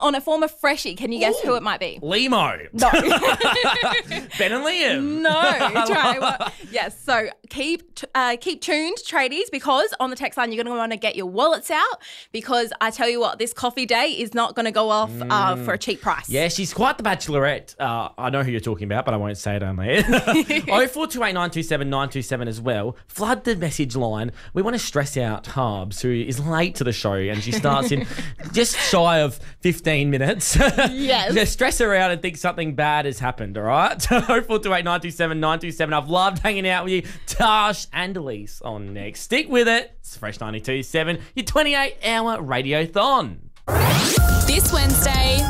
on a former freshie. Can you guess who it might be? Limo. No. Ben and Liam. No. Try what? Yes. So keep tuned, tradies, because on the text line you're going to want to get your wallets out, because I tell you what, this coffee day is not going to go off for a cheap price. Yeah, she's quite the bachelorette. I know who you're talking about, but I won't say it on there. 0428 927 927 as well. Flood the message line. We want to stress out Harbs, who is late to the show, and she starts in just shy of 15 minutes. Yes. Just stress her out and think something bad has happened, all right? 0428 927 927. I've loved hanging out with you. Tash and Elise on next. Stick with it. It's Fresh 92.7, your 28-hour radiothon. This Wednesday,